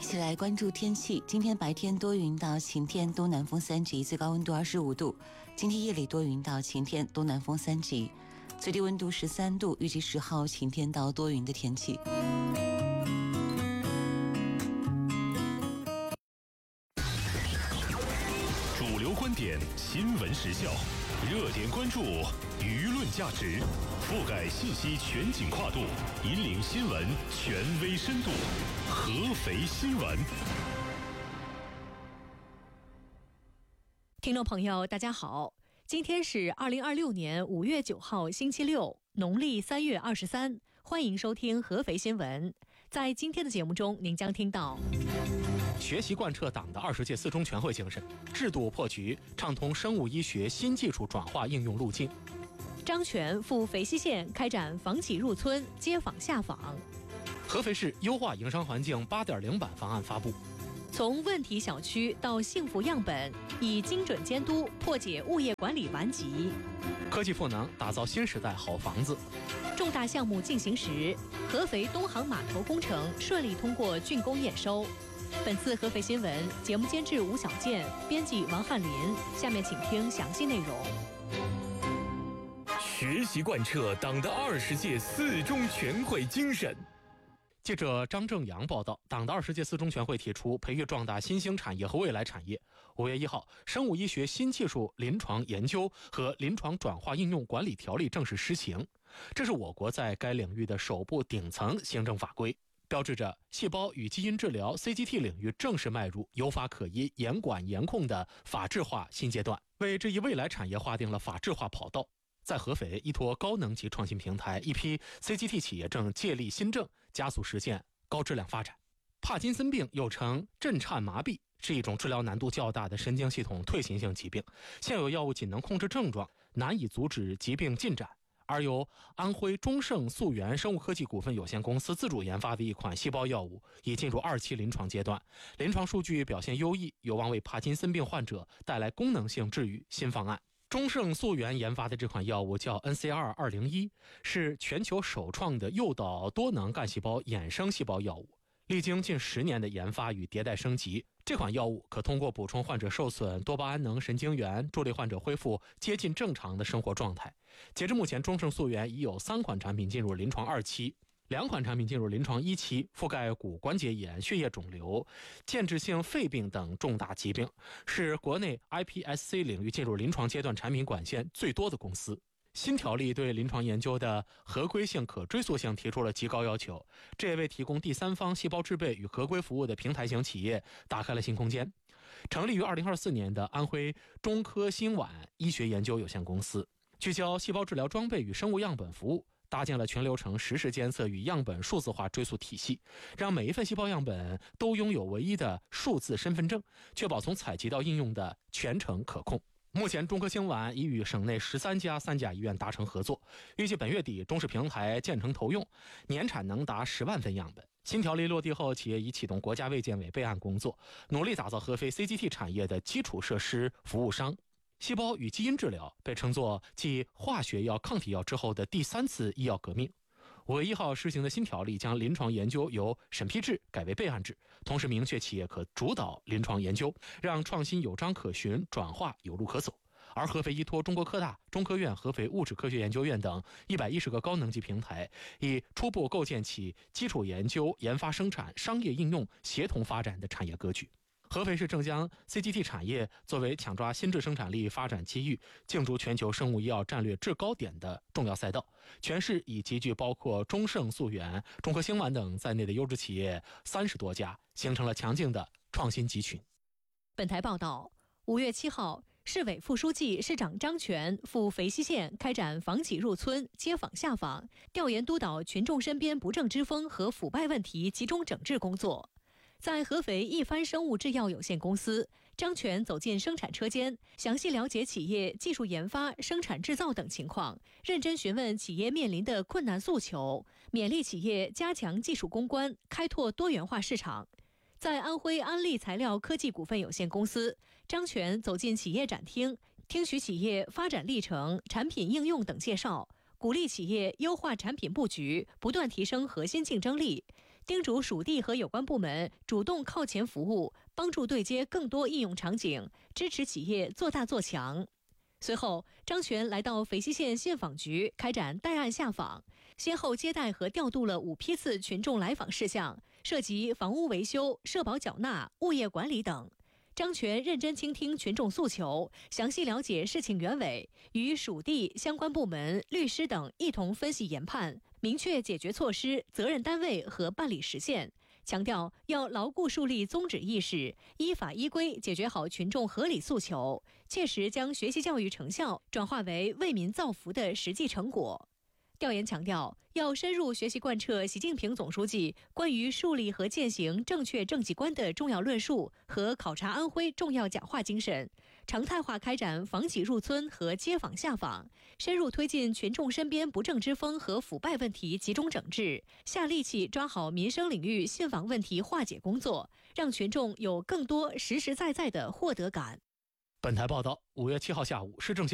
起来关注天气。今天白天多云到晴天，东南风3级，最高温度25度。今天夜里多云到晴天，东南风3级，最低温度13度。预计10号晴天到多云的天气。 主流观点，新闻时效，热点关注，舆论价值，覆盖信息全景跨度，引领新闻权威深度。合肥新闻。 听众朋友大家好，今天是2026年5月9号星期六，农历3月23，欢迎收听合肥新闻。在今天的节目中，您将听到学习贯彻党的20届四中全会精神，制度破局，畅通生物医学新技术转化应用路径。 张全赴肥西县开展房企入村接访下访。 合肥市优化营商环境 8.0 版方案发布。 从问题小区到幸福样本，以精准监督破解物业管理顽疾。 科技赋能，打造新时代好房子。 重大项目进行时，合肥东航码头工程顺利通过竣工验收。本次合肥新闻节目监制吴小健，编辑王翰林。下面请听详细内容。 学习贯彻党的20届四中全会精神。 记者张正阳报道，党的20届四中全会提出培育壮大新兴产业和未来产业。5月1号，生物医学新技术临床研究和临床转化应用管理条例正式施行，这是我国在该领域的首部顶层行政法规，标志着细胞与基因治疗 CGT 领域正式迈入有法可依、严管严控的法治化新阶段，为这一未来产业划定了法治化跑道。在合肥，依托高能级创新平台，一批 CGT 企业正借力新政，加速实现高质量发展。帕金森病又称震颤麻痹，是一种治疗难度较大的神经系统退行性疾病，现有药物仅能控制症状，难以阻止疾病进展。而由安徽中盛溯源生物科技股份有限公司自主研发的一款细胞药物已进入2期临床阶段，临床数据表现优异，有望为帕金森病患者带来功能性治愈新方案。中盛溯源研发的这款药物叫 NCR201， 是全球首创的诱导多能干细胞衍生细胞药物，历经近10年的研发与迭代升级。这款药物可通过补充患者受损多巴胺能神经元，助力患者恢复接近正常的生活状态。截至目前，中盛溯源已有3款产品进入临床2期。2款产品进入临床1期，覆盖骨关节炎、血液肿瘤、间质性肺病等重大疾病，是国内 iPSC 领域进入临床阶段产品管线最多的公司。新条例对临床研究的合规性、可追溯性提出了极高要求，这也为提供第三方细胞制备与合规服务的平台型企业打开了新空间。成立于2024年的安徽中科兴晚医学研究有限公司，聚焦细胞治疗装备与生物样本服务，搭建了全流程实时监测与样本数字化追溯体系，让每一份细胞样本都拥有唯一的数字身份证，确保从采集到应用的全程可控。目前中科兴晚已与省内13家3甲医院达成合作，预计本月底中视平台建成投用，年产能达10万份样本。新条例落地后，企业已启动国家卫健委备案工作，努力打造合肥 CGT 产业的基础设施服务商。细胞与基因治疗被称作继化学药、抗体药之后的第3次医药革命。5月1号施行的新条例将临床研究由审批制改为备案制，同时明确企业可主导临床研究，让创新有章可循，转化有路可走。而合肥依托中国科大、中科院合肥物质科学研究院等110个高能级平台，已初步构建起基础研究、研发生产、商业应用协同发展的产业格局。合肥市正将 CGT 产业作为抢抓新质生产力发展机遇、竞逐全球生物医药战略制高点的重要赛道。全市已集聚包括中盛溯源、中科兴晚等在内的优质企业30多家，形成了强劲的创新集群。 本台报道，5月7号，市委副书记、市长张全赴肥西县开展房企入村接访下访，调研督导群众身边不正之风和腐败问题集中整治工作。在合肥一帆生物制药有限公司，张全走进生产车间，详细了解企业技术研发、生产制造等情况，认真询问企业面临的困难诉求，勉励企业加强技术攻关，开拓多元化市场。在安徽安利材料科技股份有限公司，张全走进企业展厅，听取企业发展历程、产品应用等介绍，鼓励企业优化产品布局，不断提升核心竞争力。 叮嘱属地和有关部门主动靠前服务，帮助对接更多应用场景，支持企业做大做强。随后，张全来到肥西县信访局开展带案下访，先后接待和调度了5批次群众来访事项，涉及房屋维修、社保缴纳、物业管理等。张全认真倾听群众诉求，详细了解事情原委，与属地相关部门、律师等一同分析研判，明确解决措施、责任单位和办理时限。强调要牢固树立宗旨意识，依法依规解决好群众合理诉求，切实将学习教育成效转化为为民造福的实际成果。调研强调，要深入学习贯彻习近平总书记关于树立和践行正确政绩观的重要论述和考察安徽重要讲话精神，常态化开展访企入村和街访下访，深入推进群众身边不正之风和腐败问题集中整治，下力气抓好民生领域信访问题化解工作，让群众有更多实实在在的获得感。 本台报道，5月7号下午，市政协